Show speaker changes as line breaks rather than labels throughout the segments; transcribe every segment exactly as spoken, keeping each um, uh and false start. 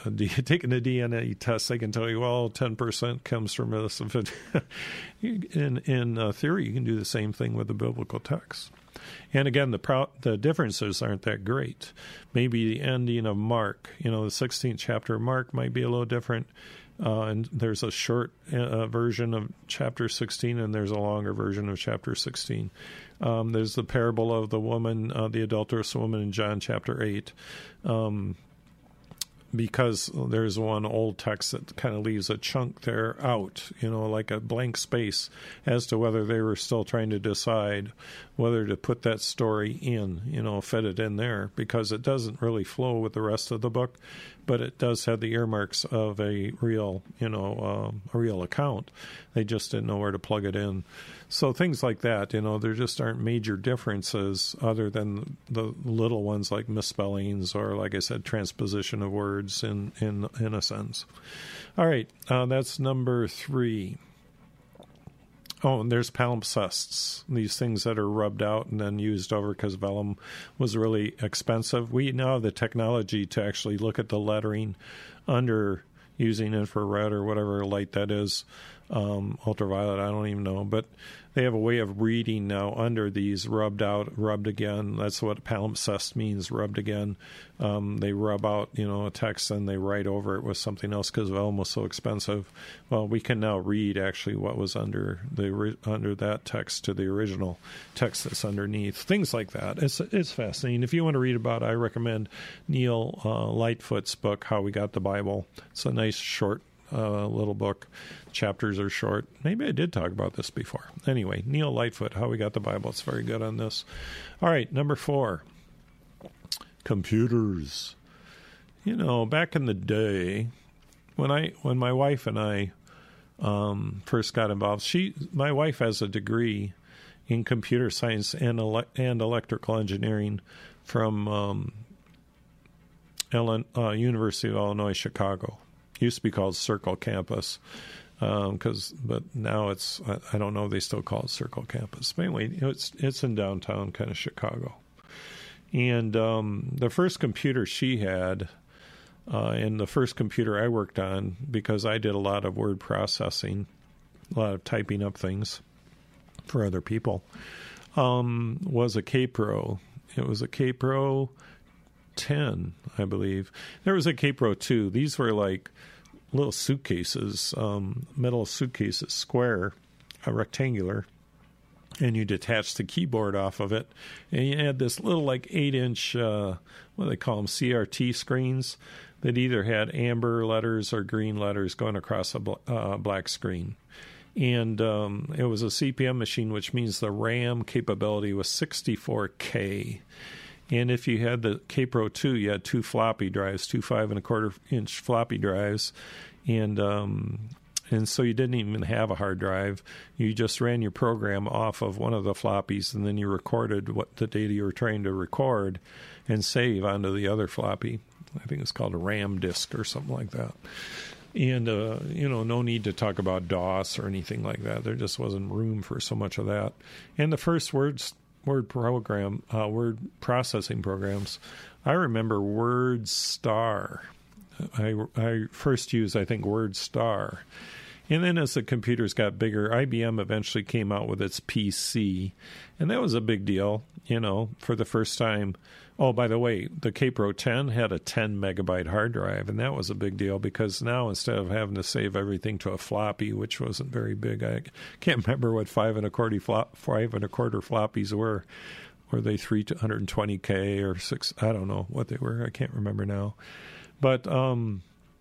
a D, taking a D N A test, they can tell you, well, ten percent comes from this. in in uh, theory, you can do the same thing with the biblical text. And again, the pro- the differences aren't that great. Maybe the ending of Mark, you know, the sixteenth chapter of Mark might be a little different. Uh, and there's a short uh, version of chapter sixteen, and there's a longer version of chapter sixteen. Um, there's the parable of the woman, uh, the adulterous woman in John chapter eight. Um, because there's one old text that kind of leaves a chunk there out, you know, like a blank space as to whether they were still trying to decide whether to put that story in, you know, fit it in there, because it doesn't really flow with the rest of the book, but it does have the earmarks of a real, you know, um, a real account. They just didn't know where to plug it in. So things like that, you know, there just aren't major differences other than the little ones like misspellings or, like I said, transposition of words in, in, in a sense. All right, uh, that's number three. Oh, and there's palimpsests, these things that are rubbed out and then used over because vellum was really expensive. We now have the technology to actually look at the lettering under using infrared or whatever light that is, um, ultraviolet, I don't even know. But they have a way of reading now under these rubbed out, rubbed again. That's what palimpsest means, rubbed again. Um, they rub out, you know, a text and they write over it with something else because vellum was so expensive. Well, we can now read actually what was under the under that text to the original text that's underneath. Things like that. It's it's fascinating. If you want to read about it, I recommend Neil uh, Lightfoot's book, How We Got the Bible. It's a nice short uh, little book. Chapters are short. Maybe I did talk about this before. Anyway, Neil Lightfoot, How We Got the Bible. It's very good on this. All right, number four. Computers. You know, back in the day, when I when my wife and I um, first got involved, she my wife has a degree in computer science and ele- and electrical engineering from um, Ellen, uh, University of Illinois Chicago. It used to be called Circle Campus, because um, but now it's I, I don't know if they still call it Circle Campus. But anyway, it's it's in downtown kind of Chicago. And um, the first computer she had, uh, and the first computer I worked on, because I did a lot of word processing, a lot of typing up things for other people, um, was a K-Pro. It was a K-Pro ten, I believe. There was a K-Pro two. These were like little suitcases, um, metal suitcases, square, uh, rectangular. And you detach the keyboard off of it, and you had this little like eight-inch, uh, what do they call them, C R T screens that either had amber letters or green letters going across a bl- uh, black screen. And um, it was a C P M machine, which means the RAM capability was sixty-four K. And if you had the K-Pro two, you had two floppy drives, two five and a quarter inch floppy drives, and um, and so you didn't even have a hard drive. You just ran your program off of one of the floppies, and then you recorded what the data you were trying to record and save onto the other floppy. I think it's called a RAM disk or something like that. And, uh, you know, no need to talk about DOS or anything like that. There just wasn't room for so much of that. And the first words, word program, uh, word processing programs, I remember WordStar. I, I first used, I think, WordStar. And then as the computers got bigger, I B M eventually came out with its P C. And that was a big deal, you know, for the first time. Oh, by the way, the K-Pro ten had a ten megabyte hard drive, and that was a big deal because now instead of having to save everything to a floppy, which wasn't very big, I can't remember what five and a quarter flop, five and a quarter floppies were. Were they three hundred twenty K or six? I don't know what they were. I can't remember now. But um,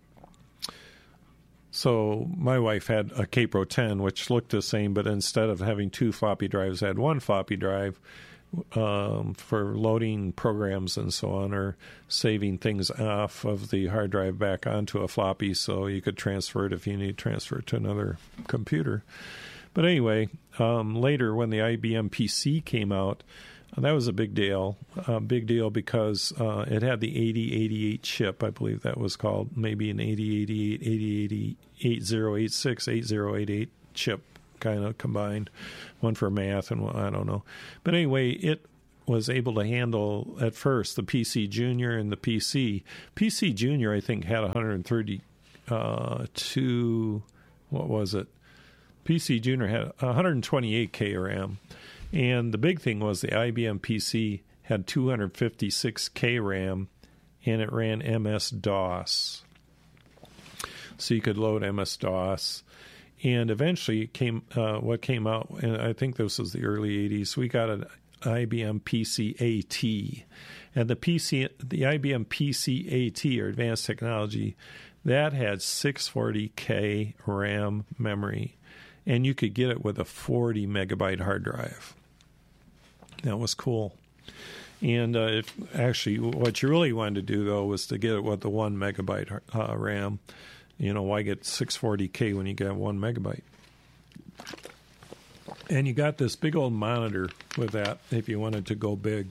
so my wife had a K-Pro ten, which looked the same, but instead of having two floppy drives, had one floppy drive. Um, for loading programs and so on, or saving things off of the hard drive back onto a floppy so you could transfer it if you need to transfer it to another computer. But anyway, um, later when the I B M P C came out, uh, that was a big deal. A big deal because uh, it had the eighty eighty-eight chip, I believe that was called, maybe an eighty eighty-eight, eighty eighty, eighty eighty-six, eighty eighty-eight chip. Kind of combined, one for math and one, I don't know. But anyway, it was able to handle at first the P C Junior and the P C. P C Junior, I think, had one thirty-two, what was it? P C Junior had one twenty-eight K RAM. And the big thing was the I B M P C had two fifty-six K RAM, and it ran M S DOS. So you could load M S DOS. And eventually it came, uh, what came out, and I think this was the early eighties, we got an I B M P C A T. And the P C, the I B M P C A T, or Advanced Technology, that had six forty K RAM memory. And you could get it with a forty megabyte hard drive. That was cool. And uh, if actually, what you really wanted to do, though, was to get it with the one megabyte uh, RAM. You know, why get six forty K when you got one megabyte? And you got this big old monitor with that if you wanted to go big.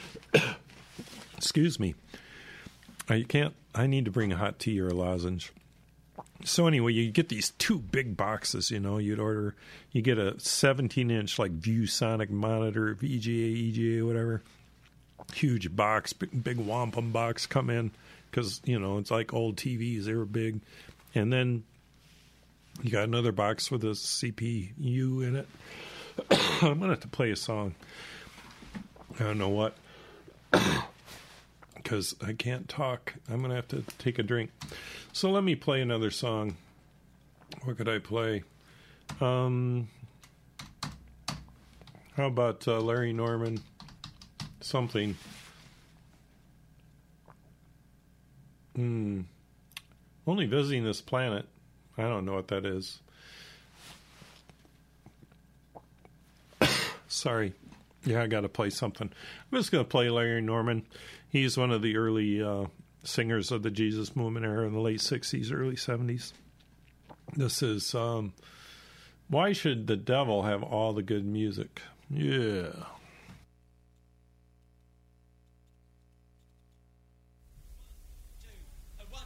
Excuse me. I can't, I need to bring a hot tea or a lozenge. So anyway, you get these two big boxes, you know, you'd order, you get a seventeen inch like ViewSonic monitor, V G A, E G A, whatever. Huge box, big, big wampum box come in because, you know, it's like old T Vs, they were big. And then you got another box with a C P U in it. I'm going to have to play a song. I don't know what. Because I can't talk. I'm going to have to take a drink. So let me play another song. What could I play? Um, how about uh, Larry Norman? Something. Hmm. Only visiting this planet. I don't know what that is. Sorry. Yeah, I got to play something. I'm just going to play Larry Norman. He's one of the early uh, singers of the Jesus Movement era in the late sixties, early seventies. This is um, Why Should the Devil Have All the Good Music? Yeah.